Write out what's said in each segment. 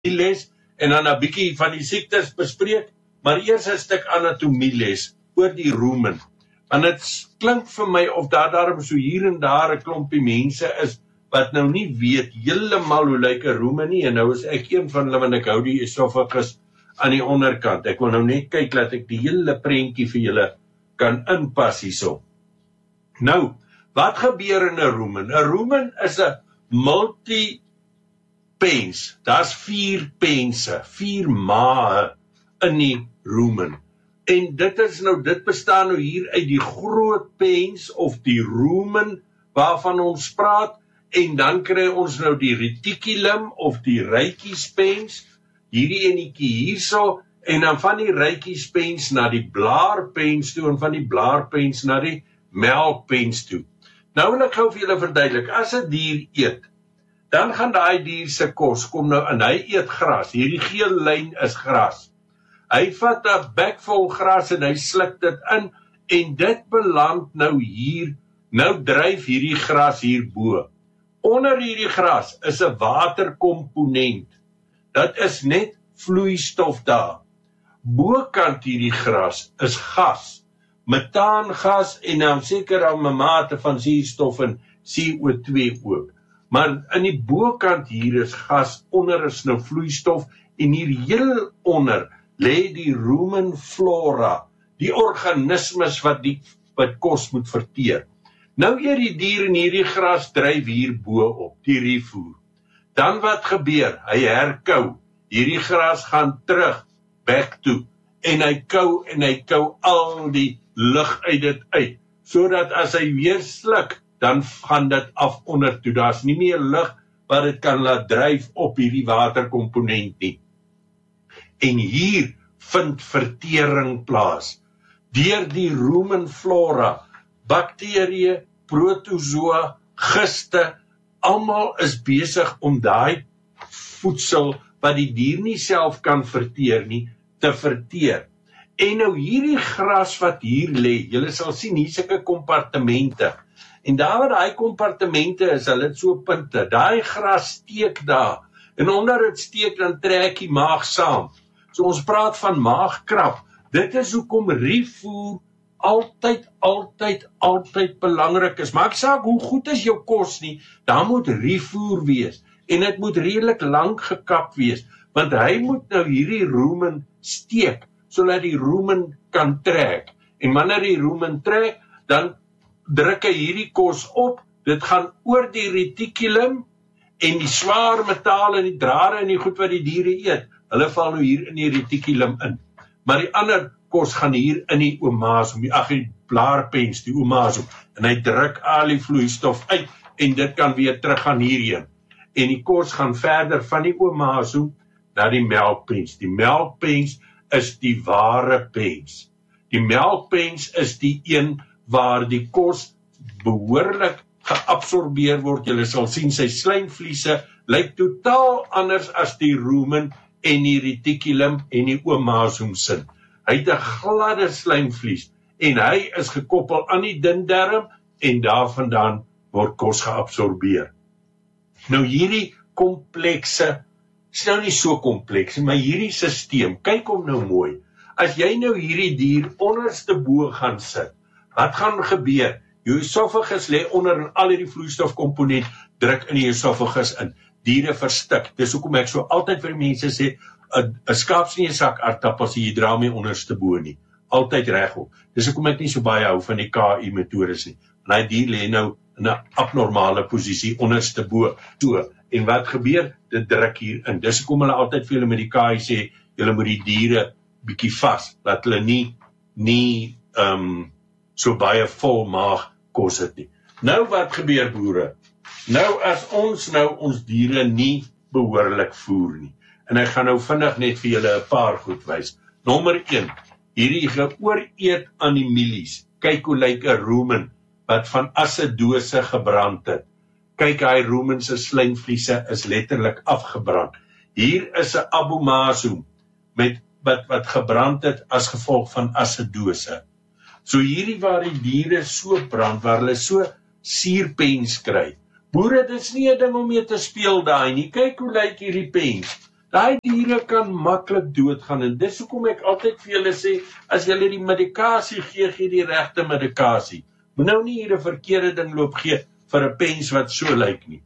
les en dan 'n bietjie van die siektes bespreek, maar eers 'n stuk anatomie les oor die rumen. Want dit klink vir my of daarom so hier en daar 'n klompie mense is wat nou nie weet heeltemal hoe lyk 'n rumen nie, en nou is ek een van hulle, want ek hou die esophagus aan die onderkant. Ek wil nou net kyk dat ek die hele prentjie vir julle kan inpas hierso. Nou, wat gebeur in 'n rumen? 'n rumen is 'n multi-pens. Daar's 4 pense, 4 mae in die rumen. En dit bestaan nou hier uit die groot pens of die rumen waarvan ons praat, en dan kry ons nou die reticulum of die rytjiespens, hierdie enetjie hierso, en dan van die rytjiespens na die blaarpens toe, en van die blaarpens na die melkpens toe. Nou wil ek gou vir julle verduidelik, as 'n dier eet, dan gaan daai dier se kos kom nou in, hy eet gras, hierdie geel lyn is gras. Hy vat 'n bek vol gras en hy sluk dit in, en dit beland nou hier, nou dryf hierdie gras hierbo. Onder hierdie gras is 'n waterkomponent. Dit is net vloeistof daar. Bokant hierdie gras is gas, metaangas en dan seker al 'n mate van suurstof en CO2 ook. Maar in die bokant hier is gas, onder is nou vloeistof, en hier heel onder lê die rumen flora, die organismes wat kos moet verteer. Nou eet die dier in hierdie gras dryf hierbo op, die rifoer. Dan wat gebeur? Hy herkou. Hierdie gras gaan terug, back toe, en hy kou al die lug uit dit uit, sodat as hy weer sluk, dan gaan dit af onder toe. Daar's nie meer lug wat dit kan laat dryf op hierdie waterkomponent nie. En hier vind vertering plaas. Deur die rumen flora, bakterieë, protozoa, giste, almal is besig om daai voedsel wat die dier nie self kan verteer nie, te verteer. En nou hierdie gras wat hier lê, julle sal sien hier sulke kompartemente. En daar waar daai kompartemente is, hulle het so punte. Daai gras steek daar. En omdat dit steek, dan trek die maag saam. So ons praat van maagkrap. Dit is hoekom rifoer altyd belangrik is. Maak saak hoe goed is jou kos nie, daar moet rifoer wees. En dit moet redelik lank gekap wees, want hy moet nou hierdie rumen steek, sodat die rumen kan trek. En wanneer die rumen trek, dan druk hy hierdie kos op, dit gaan oor die reticulum, en die swaar metale en die drade en die goed wat die diere eet, hulle val nou hier in die reticulum in. Maar die ander kos gaan hier in die omasum, die blaarpens, die omasum, en hy druk al die vloeistof uit, en dit kan weer terug gaan hierheen. En die kos gaan verder van die omasum na die melkpens. Die melkpens is die ware pens. Die melkpens is die een waar die kos behoorlik geabsorbeer word. Julle sal sien sy slijmvliese lyk totaal anders as die rumen en die reticulum en die omasum sin. Hy het 'n gladde slijmvlies en hy is gekoppel aan die dun darm en daarvandaan word kos geabsorbeer. Nou hierdie komplekse, is nou nie so kompleks, maar hierdie sisteem, kyk hom nou mooi. As jy nou hierdie dier onderste bo gaan sit, wat gaan gebeur? Jou esophagus lê onder en al hierdie vloeistofkomponent druk in die esophagus in. Diere verstik. Dis hoekom ek so altyd vir mense sê, 'n skaap sien 'n sak aardappels, jy dra my onderste bo nie. Altyd regop. Dis hoekom ek nie so baie hou van die KI metodes nie. Want hy dier lê nou in 'n abnormale posisie onderste bo. So, en wat gebeur? Dit druk hier in. Dis hoekom hulle altyd vir julle met die KI sê, julle moet die diere bietjie vas, dat hulle nie so baie vol maag kos het nie. Nou wat gebeur boere? Nou as ons diere nie behoorlik voer nie. En ek gaan nou vinnig net vir julle 'n paar goed wys. Nommer 1, hierdie geooreet aan die mielies. Kyk hoe lyk 'n rumen wat van asidose gebrand het. Kyk, hy rumen se slijmvliese is letterlik afgebrand. Hier is 'n abomasum wat gebrand het as gevolg van asidose. So hierdie waar die diere so brand, waar hulle so suurpens kry. Boere, dit is nie 'n ding om mee te speel daai nie. Kyk hoe lyk hierdie pens. Daai diere kan maklik doodgaan en dis hoekom ek altyd vir julle sê, as julle die medikasie gee die regte medikasie. Moet nou nie hier 'n verkeerde ding loop gee vir 'n pens wat so lyk nie.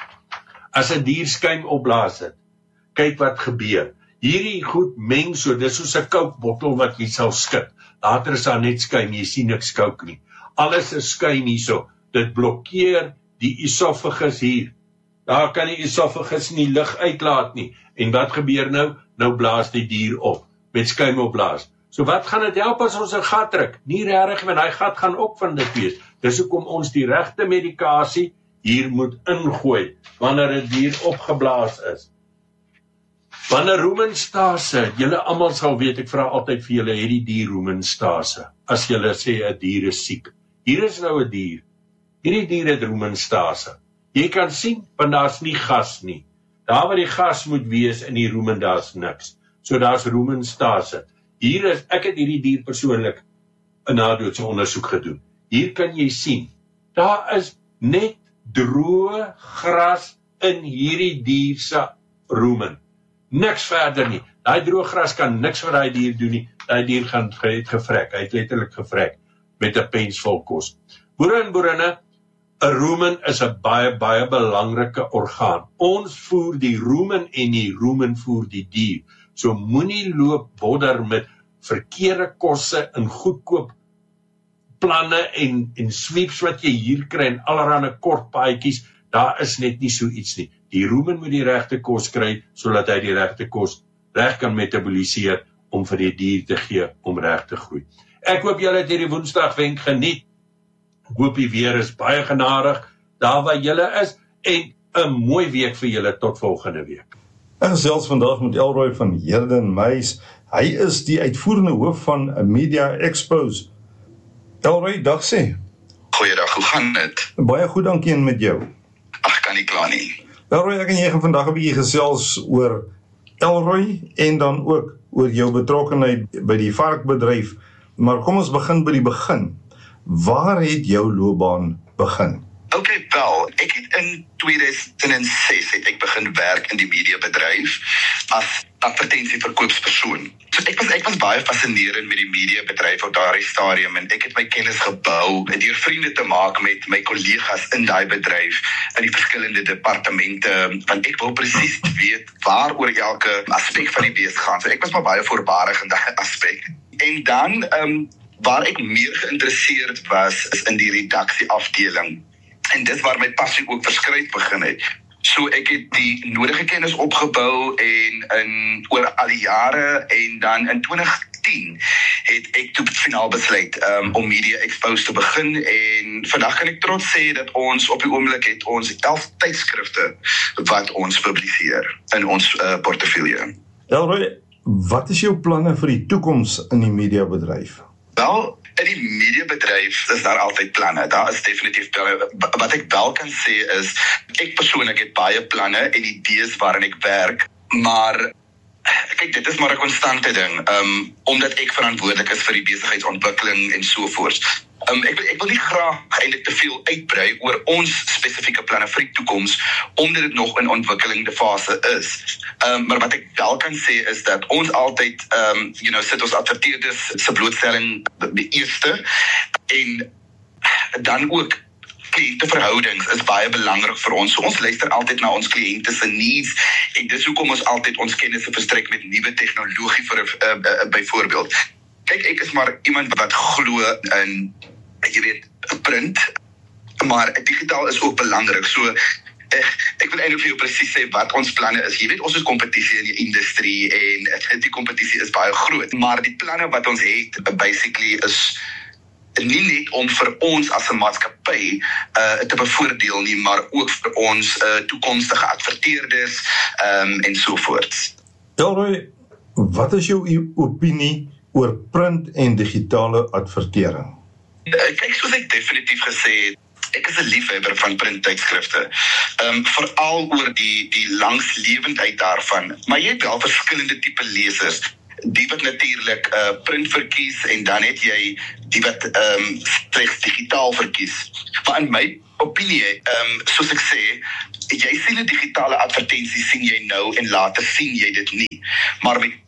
As 'n dier skuim opblaas het, kyk wat gebeur. Hierdie goed meng so, dis soos 'n koukbottel wat jy sal skud. Later is daar net skuim, jy sien niks kouk nie. Alles is skuim hierso. Dit blokkeer die esophagus hier. Daar kan die esophagus nie lug uitlaat nie. En wat gebeur nou? Nou blaas die dier op, met skuim opblaas. So wat gaan dit help as ons 'n gat druk? Nie regtig, want hy gat gaan ook van dit wees. Dis hoekom ons die regte medikasie hier moet ingooi, wanneer 'n dier opgeblaas is. Wanneer rumenstase, julle almal sal weet, ek vra altyd vir julle, het die dier rumenstase, as julle sê 'n dier is siek. Hier is nou 'n dier. Hierdie dier het rumenstase. Jy kan sien, want daar's nie gas nie. Daar waar die gas moet wees in die rumen, daar's niks. So daar's rumenstase. Ek het hierdie dier persoonlik 'n nadoetse ondersoek gedoen. Hier kan jy sien, daar is net droë gras in hierdie dier se rumen. Niks verder nie. Daai droë gras kan niks vir daai dier doen nie. Daai dier het gevrek. Hy het letterlik gevrek met 'n pens vol kos. Boere en boerinne, 'n rumen is 'n baie belangrike orgaan. Ons voer die rumen en die rumen voer die dier. So moenie loop bodder met verkeerde kosse en goedkoop planne en sweeps wat jy hier kry en allerhande kort paadjies. Daar is net nie so iets nie. Die rumen moet die regte kos kry, sodat hy die regte kos reg kan metaboliseer om vir die dier te gee om reg te groei. Ek hoop julle het hierdie Woensdagwenk geniet. Ek hoop die weer is baie genadig daar waar julle is en 'n mooi week vir julle tot volgende week. Ek gesels vandag met Elroy van Heerden Meis. Hy is die uitvoerende hoof van Media Expos. Elroy, dag sê. Goeiedag, hoe gaan dit? Baie goed, dankie, en met jou? Ag, kan nie kla nie. Elroy, ek en jy gaan vandag 'n bietjie gesels oor Elroy en dan ook oor jou betrokkenheid by die varkbedryf. Maar kom ons begin by die begin. Waar het jou loopbaan begin? Okay, wel, ek het in 2006 het ek begin werk in die mediabedryf as advertensieverkoopspersoon. So ek was baie fascinerend met die mediabedryf op daardie stadium en ek het my kennis gebou deur vriende te maak met my kollegas in daai bedryf in die verskillende departemente, want ek wou presies weet waaroor elke aspek van die besigheid gaan. So ek was maar baie voorbarig in daai aspek. En dan waar ek meer geïnteresseerd was is in die redaksieafdeling. En dit waar my passie ook verskryf begin het. So ek het die nodige kennis opgebou en oor al die jare en dan in 2010 het ek toe finaal besluit om Media Expos te begin en vandag kan ek trots sê dat ons op die oomblik het ons 11 tydskrifte wat ons publiseer in ons portefeulje. Elroy, wat is jou planne vir die toekoms in die mediabedryf? Wel, in die mediabedryf is daar altyd planne. Daar is definitief planne. Wat ek wel kan sê is, ek persoonlik het baie planne en idees waarin ek werk, maar kyk, dit is maar 'n konstante ding, omdat ek verantwoordelik is vir die besigheidsontwikkeling en sovoorts. Ek wil nie graag eintlik te veel uitbrei oor ons spesifieke planne vir die toekoms, omdat dit nog in ontwikkelende fase is. Maar wat ek wel kan sê is dat ons altyd, sit ons adverteerders se blootstelling die eerste, en dan ook kliënteverhoudings is baie belangrik vir ons. So ons luister altyd na ons kliënte se needs en dis hoekom ons altyd ons kennisse verstrek met nuwe tegnologie byvoorbeeld. Kyk, ek is maar iemand wat glo in, print, maar digitaal is ook belangrik. So ek wil eintlik vir jou presies sê wat ons planne is. Jy weet, ons is kompetisie in die industrie en die kompetisie is baie groot, maar die planne wat ons het basically is nie net om vir ons as 'n maatskappy te bevoordeel nie, maar ook vir ons toekomstige adverteerders en sovoorts. Elroy, wat is jou opinie oor print en digitale advertering? Kyk, soos ek definitief gesê het, ek is 'n liefhebber van printtydskrifte, veral oor die langslewendheid daarvan, maar jy het wel verskillende tipe lesers, die wat natuurlik print verkies en dan het jy die wat slegs digitaal verkies. Maar in my opinie, soos ek sê, jy sien 'n digitale advertensie sien jy nou en later sien jy dit nie. Maar met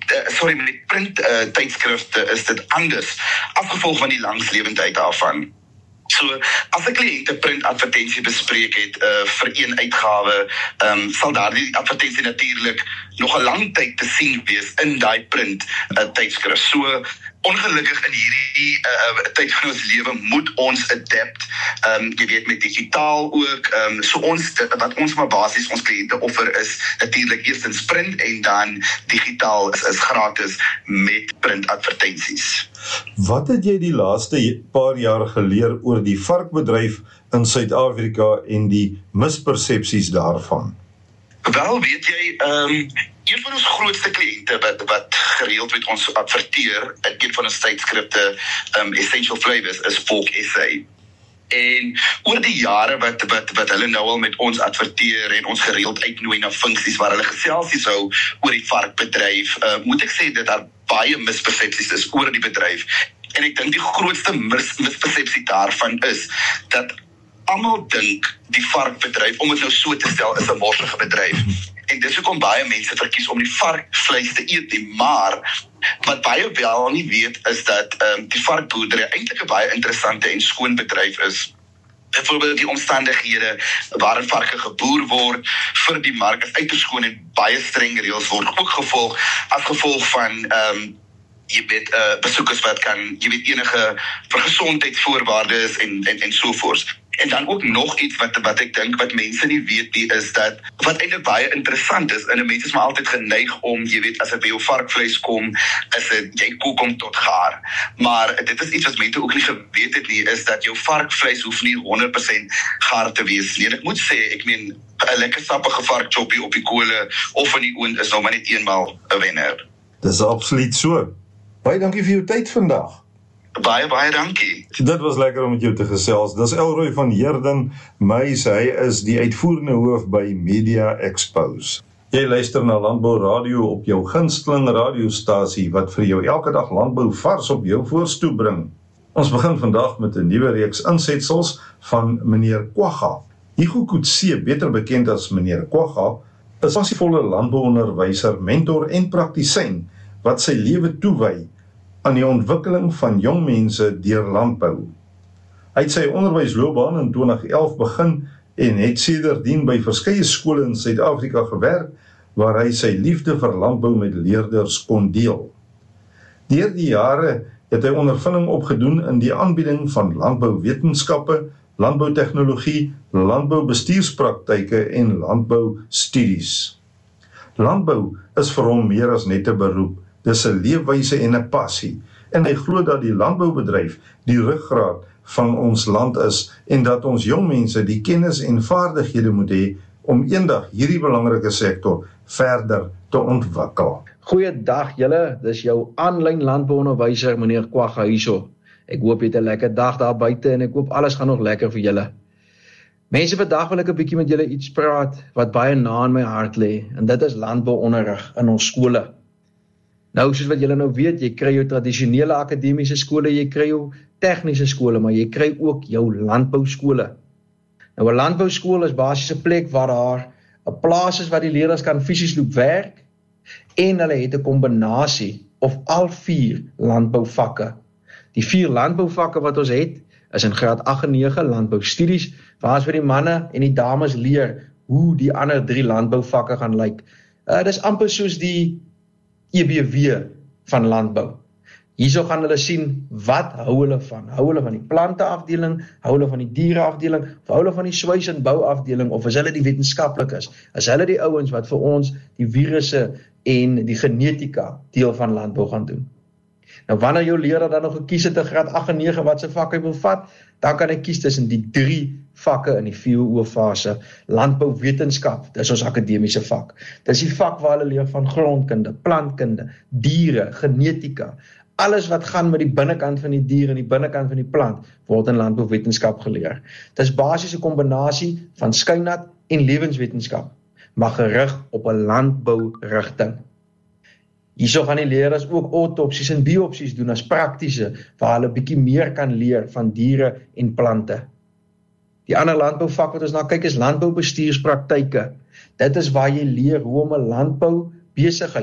print tydskrifte is dit anders as gevolg van die langslewendheid daarvan. So, as 'n kliënt 'n print advertensie bespreek het vir een uitgawe, sal daardie advertensie natuurlik nog 'n lang tyd te sien wees in daai print tydskrif. So, ongelukkig in hierdie tyd van ons lewe moet ons adapt, jy weet met digitaal ook, so wat ons maar basies ons kliënte offer is natuurlik eerstens print en dan digitaal is gratis met print advertensies. Wat het jy die laaste paar jaar geleer oor die varkbedryf in Suid-Afrika en die mispersepsies daarvan? Wel, weet jy, een van ons grootste kliënte wat gereeld met ons adverteer, in een van ons tydskrifte, Essential Flavors, is Volk SA. En oor die jare wat hulle nou al met ons adverteer en ons gereeld uitnooi na funksies waar hulle geselsies hou oor die varkbedryf, moet ek sê dat daar baie mispersepsies is oor die bedryf. En ek dink die grootste mispersepsie daarvan is dat almal dink die varkbedryf, om dit nou so te stel, is 'n morsige bedryf. En dis hoekom baie mense verkies om die varkvleis te eet nie, maar wat baie wel nie weet is dat die varkboerdery eintlik 'n baie interessante en skoon bedryf is. Byvoorbeeld die omstandighede waarin varke geboer word vir die mark is uiters skoon en baie streng reëls word ook gevolg as gevolg van jy weet besoekers wat kan, jy weet enige vir gesondheidsvoorwaardes en sovoorts. En dan ook nog iets wat ek dink wat mense nie weet nie is dat wat eintlik baie interessant is, en mense is maar altyd geneig om, jy weet, as dit by jou varkvleis kom, is dit jy kook hom tot gaar. Maar dit is iets wat mense ook nie geweet het nie, is dat jou varkvleis hoef nie 100% gaar te wees nie. En ek moet sê, ek meen 'n lekker sappige varkchoppie op die kole of in die oond is nou maar net eenmaal 'n wenner. Dis absoluut so. Baie dankie vir jou tyd vandag. Baie dankie. Dit was lekker om met jou te gesels. Dis Elroy van Heerden Meis, hy is die uitvoerende hoof by Media Expose. Jy luister na Landbou Radio op jou gunsteling radiostasie wat vir jou elke dag landbou vars op jou voorstoep bring. Ons begin vandag met 'n nuwe reeks insetsels van meneer Kwagga. Hugo Coetzee, beter bekend as meneer Kwagga, is 'n passievolle landbouonderwyser, mentor en praktisyn wat sy lewe toewy aan die ontwikkeling van jong mense deur landbou. Hy het sy onderwysloopbaan in 2011 begin en het sedertdien by verskeie skole in Suid-Afrika gewerk waar hy sy liefde vir landbou met leerders kon deel. Deur die jare het hy ondervinding opgedoen in die aanbieding van landbouwetenskappe, landboutegnologie, landboubestuurspraktyke en landboustudies. Landbou is vir hom meer as net 'n beroep. Dis 'n leefwyse en 'n passie, en hy glo dat die landboubedryf die ruggraat van ons land is en dat ons jong mense die kennis en vaardighede moet hê om eendag hierdie belangrike sektor verder te ontwikkel. Goeiedag julle, dis jou aanlyn landbouonderwyser meneer Kwagga hierso. Ek hoop jy het 'n lekker dag daar buite en ek hoop alles gaan nog lekker vir julle. Mense, vandag wil ek 'n bietjie met julle iets praat wat baie na in my hart lê, en dit is landbouonderrig in ons skole. Nou, soos wat julle nou weet, jy kry jou tradisionele akademiese skole, jy kry jou tegniese skole, maar jy kry ook jou landbouskole. Nou, 'n landbouskool is basies 'n plek waar daar 'n plaas is waar die leerders kan fisies loop werk, en hulle het 'n kombinasie of al 4 landbouvakke. Die 4 landbouvakke wat ons het, is in graad 8 en 9 landboustudies, waar ons vir die manne en die dames leer hoe die ander 3 landbouvakke gaan lyk. Dis amper soos die EBW van landbou. Hierso gaan hulle sien wat hou hulle van. Hou hulle van die planteafdeling, hou hulle van die diereafdeling, of hou hulle van die swys en bouafdeling, of is hulle die wetenskaplikes? Is hulle die ouens wat vir ons die virusse en die genetika deel van landbou gaan doen? Nou wanneer jou leerder dan nog gekies het in graad 8 en 9 wat sy vak hy wil vat, dan kan hy kies tussen die 3 vakke in die VWO fase. Landbouwetenskap, dis ons akademiese vak. Dis die vak waar hulle leer van grondkunde, plantkunde, diere, genetika. Alles wat gaan met die binnekant van die dier en die binnekant van die plant word in landbouwetenskap geleer. Dis basies 'n kombinasie van skynat en lewenswetenskap, maar gerig op 'n landbourigting. Hierso gaan die leerders ook autopsies en biopsies doen as praktiese, waar hulle bietjie meer kan leer van diere en plante. Die ander landbouvak wat ons na kyk is landboubestuurspraktyke. Dit is waar jy leer hoe om 'n landbou besigheid